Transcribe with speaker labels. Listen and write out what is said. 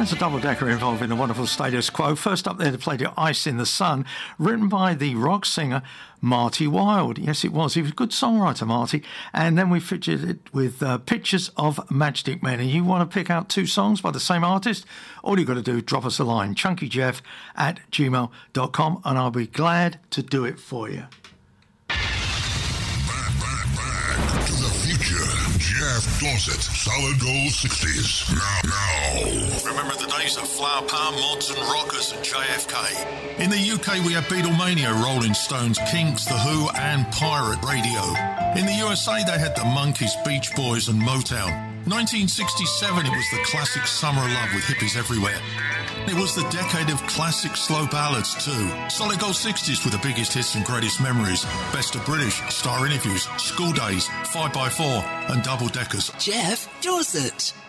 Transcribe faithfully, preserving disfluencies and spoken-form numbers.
Speaker 1: That's a double-decker involving the wonderful Status Quo. First up there to play the Ice in the Sun, written by the rock singer Marty Wilde. Yes, it was. He was a good songwriter, Marty. And then we featured it with uh, Pictures of Matchstick Men. And you want to pick out two songs by the same artist? All you've got to do is drop us a line, chunkyjeff at gmail dot com, and I'll be glad to do it for you.
Speaker 2: To the future, Jeff Dorset, Solid Gold sixties. Now, now.
Speaker 3: Remember the days of Flower Power, Mods and Rockers and J F K. In the U K, we had Beatlemania, Rolling Stones, Kinks, The Who and Pirate Radio. In the U S A, they had the Monkees, Beach Boys and Motown. nineteen sixty-seven, it was the classic Summer of Love with hippies everywhere. It was the decade of classic slow ballads too. Solid Gold sixties with the biggest hits and greatest memories. Best of British, Star Interviews, School Days, five by four and Double Deckers.
Speaker 4: Jeff Dorset.